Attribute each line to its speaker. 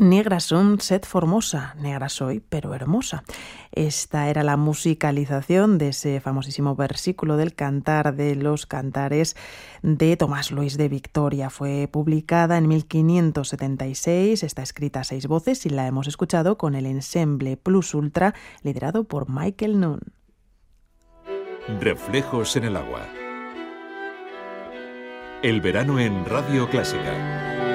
Speaker 1: Negra sum sed formosa, negra soy, pero hermosa. Esta era la musicalización de ese famosísimo versículo del Cantar de los Cantares de Tomás Luis de Victoria. Fue publicada en 1576, está escrita a 6 voces y la hemos escuchado con el Ensemble Plus Ultra, liderado por Michael Nunn.
Speaker 2: Reflejos en el agua. El verano en Radio Clásica.